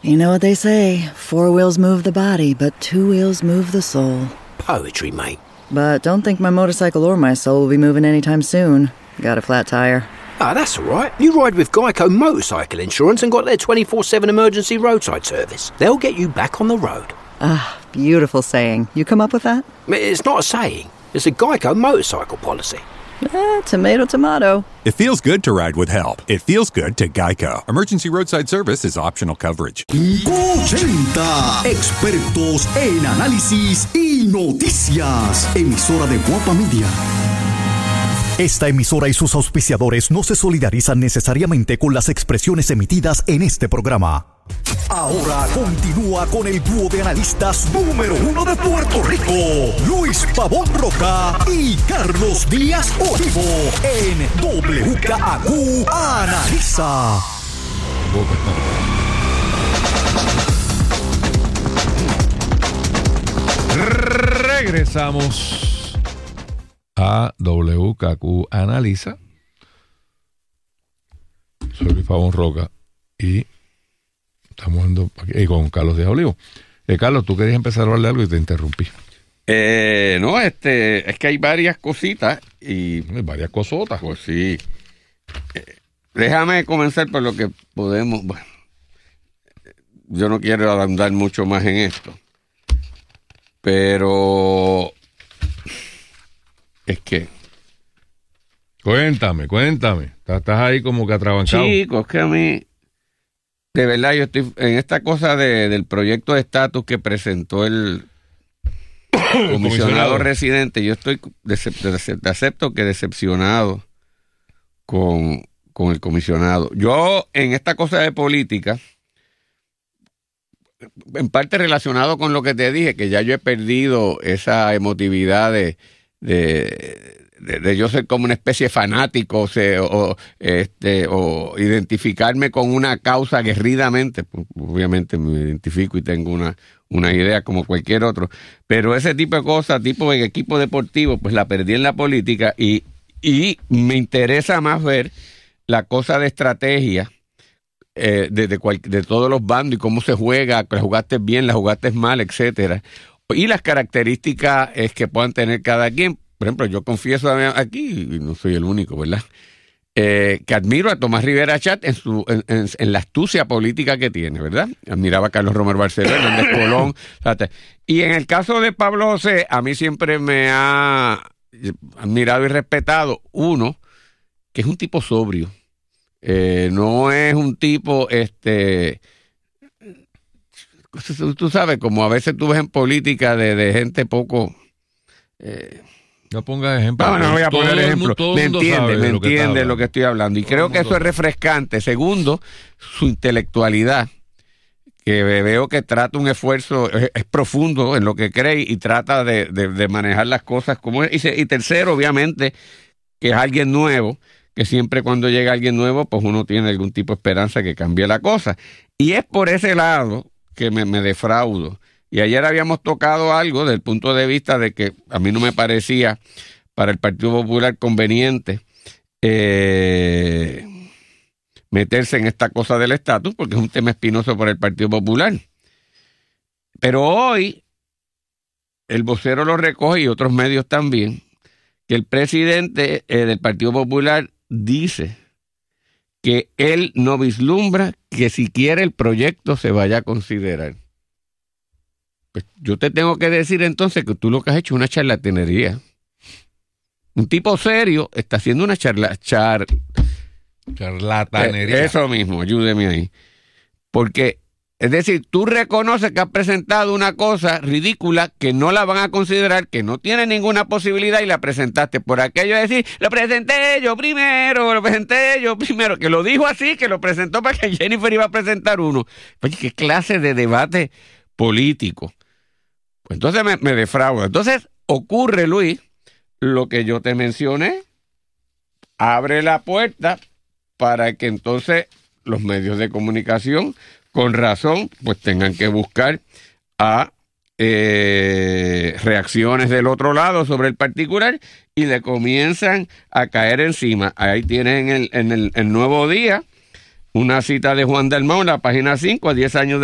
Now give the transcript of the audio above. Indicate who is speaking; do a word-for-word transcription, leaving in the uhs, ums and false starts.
Speaker 1: You know what they say, four wheels move the body, but two wheels move the soul.
Speaker 2: Poetry, mate.
Speaker 1: But don't think my motorcycle or my soul will be moving anytime soon. Got a flat tire.
Speaker 2: Ah, that's all right. You ride with Geico Motorcycle Insurance and got their twenty-four seven emergency roadside service. They'll get you back on the road.
Speaker 1: Ah, beautiful saying. You come up with that?
Speaker 2: It's not a saying. It's a Geico motorcycle policy.
Speaker 1: Eh, tomato, tomato.
Speaker 3: It feels good to ride with help. It feels good to Geico. Emergency roadside service is optional coverage.
Speaker 4: ochenta expertos en análisis y noticias. Emisora de Guapa Media. Esta emisora y sus auspiciadores no se solidarizan necesariamente con las expresiones emitidas en este programa. Ahora continúa con el dúo de analistas número uno de Puerto Rico, Luis Pavón Roca y Carlos Díaz Olivo, en W K A Q Analiza.
Speaker 5: Regresamos a W K Q Analiza. Soy Luis Pavón Roca y estamos aquí con Carlos Díaz Olivo. Eh, Carlos, tú querías empezar a hablar de algo y te interrumpí.
Speaker 6: Eh, no, este, es que hay varias cositas y
Speaker 5: hay varias cosotas.
Speaker 6: Pues sí. Eh, déjame comenzar por lo que podemos. Bueno, yo no quiero ahondar mucho más en esto, pero es que.
Speaker 5: Cuéntame, cuéntame. Estás ahí como que atrabancado.
Speaker 6: Chicos, que a mí. De verdad, yo estoy en esta cosa de, del proyecto de estatus que presentó el comisionado residente. Yo estoy, decep- decep- acepto que decepcionado con, con el comisionado. Yo, en esta cosa de política, en parte relacionado con lo que te dije, que ya yo he perdido esa emotividad de... de De, de yo ser como una especie de fanático, o, sea, o, este, o identificarme con una causa aguerridamente. Pues, obviamente me identifico y tengo una, una idea como cualquier otro, pero ese tipo de cosas, tipo en equipo deportivo, pues la perdí en la política y, y me interesa más ver la cosa de estrategia eh, de, de, cual, de todos los bandos y cómo se juega, la jugaste bien, la jugaste mal, etcétera, y las características es que puedan tener cada quien. Por ejemplo, yo confieso aquí, y no soy el único, ¿verdad?, eh, que admiro a Tomás Rivera Chat en, su, en, en, en la astucia política que tiene, ¿verdad? Admiraba a Carlos Romero Barceló, Hernández Colón. Y en el caso de Pablo José, a mí siempre me ha admirado y respetado, uno, que es un tipo sobrio. Eh, no es un tipo, este... tú sabes, como a veces tú ves en política de, de gente poco... Eh,
Speaker 5: No pongas ejemplo.
Speaker 6: No, no voy a
Speaker 5: todo
Speaker 6: poner ejemplo.
Speaker 5: Todo
Speaker 6: me entiende, me
Speaker 5: lo
Speaker 6: entiende lo que estoy hablando. Y todo creo que eso es refrescante. Segundo, su intelectualidad, que veo que trata un esfuerzo, es, es profundo en lo que cree y trata de, de, de manejar las cosas como es. Y, se, y tercero, obviamente, que es alguien nuevo, que siempre cuando llega alguien nuevo, pues uno tiene algún tipo de esperanza que cambie la cosa. Y es por ese lado que me, me defraudo. Y ayer habíamos tocado algo desde el punto de vista de que a mí no me parecía para el Partido Popular conveniente eh, meterse en esta cosa del estatus, porque es un tema espinoso para el Partido Popular. Pero hoy el vocero lo recoge y otros medios también, que el presidente eh, del Partido Popular dice que él no vislumbra que siquiera el proyecto se vaya a considerar. Pues yo te tengo que decir entonces que tú lo que has hecho es una charlatanería. Un tipo serio está haciendo una charla, char,
Speaker 5: charlatanería.
Speaker 6: Eh, eso mismo, ayúdeme ahí. Porque, es decir, tú reconoces que has presentado una cosa ridícula que no la van a considerar, que no tiene ninguna posibilidad y la presentaste. Por aquello de decir, lo presenté yo primero, lo presenté yo primero, que lo dijo así, que lo presentó para que Jennifer iba a presentar uno. Oye, ¿qué clase de debate político? Pues entonces me, me defrauda. Entonces ocurre, Luis, lo que yo te mencioné, abre la puerta para que entonces los medios de comunicación, con razón, pues tengan que buscar a eh, reacciones del otro lado sobre el particular y le comienzan a caer encima. Ahí tienen en el, en el, el Nuevo Día una cita de Juan Dalmau en la página cinco, a diez años de